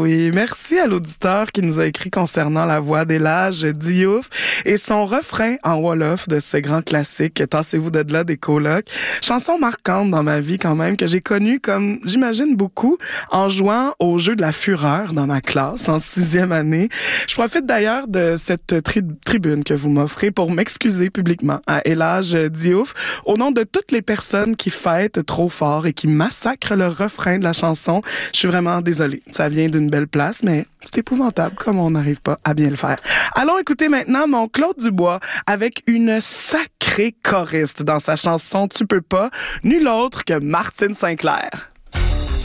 oui, merci à l'auditeur qui nous a écrit concernant la voix d'Elage Diouf et son refrain en Wolof de ce grand classique « Tassez-vous de là des colocs ». Chanson marquante dans ma vie quand même, que j'ai connue comme, j'imagine beaucoup, en jouant au jeu de la fureur dans ma classe en 6e année. Je profite d'ailleurs de cette tribune que vous m'offrez pour m'excuser publiquement à Elage Diouf au nom de toutes les personnes qui fêtent trop fort et qui massacrent le refrain de la chanson. Je suis vraiment désolée. Ça vient d'une belle place, mais c'est épouvantable comme on n'arrive pas à bien le faire. Allons écouter maintenant mon Claude Dubois avec une sacrée choriste dans sa chanson « Tu peux pas », nul autre que Martine Sinclair.